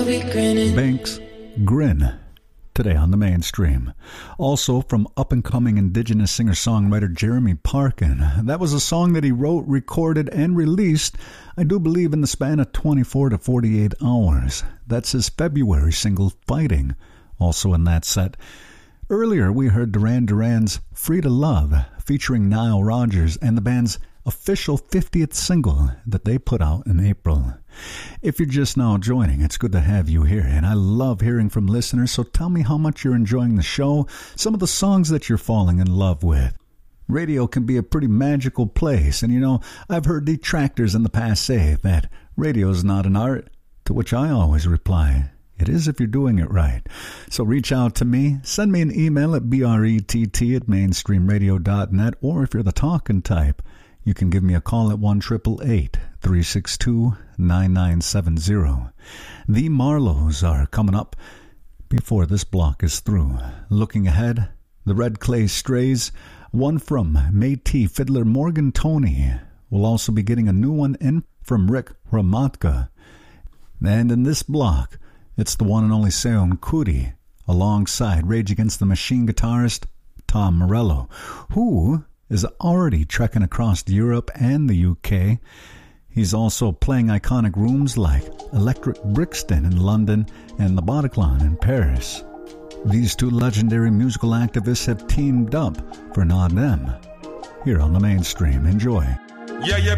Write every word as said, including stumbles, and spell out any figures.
I'll be grinning. Banks, Grin, today on the mainstream. Also from up-and-coming indigenous singer-songwriter Jeremy Parkin. That was a song that he wrote, recorded, and released, I do believe, in the span of twenty-four to forty-eight hours. That's his February single, Fighting, also in that set. Earlier, we heard Duran Duran's Free to Love, featuring Nile Rodgers, and the band's official fiftieth single that they put out in April. If you're just now joining, it's good to have you here, and I love hearing from listeners, so tell me how much you're enjoying the show, some of the songs that you're falling in love with. Radio can be a pretty magical place, and you know, I've heard detractors in the past say that radio's not an art, to which I always reply, it is if you're doing it right. So reach out to me, send me an email at brett at mainstream radio dot net, or if you're the talking type, you can give me a call at one eight eight eight, three six two, nine nine seven zero. The Marlows are coming up before this block is through. Looking ahead, the Red Clay Strays, one from Métis fiddler Morgan Toney. We'll also be getting a new one in from Rick Ramatka. And in this block, it's the one and only Seun Kuti, alongside Rage Against the Machine guitarist Tom Morello, who is already trekking across Europe and the U K. He's also playing iconic rooms like Electric Brixton in London and the Bataclan in Paris. These two legendary musical activists have teamed up for an Odd Them here on the mainstream. Enjoy. Yeah, yeah.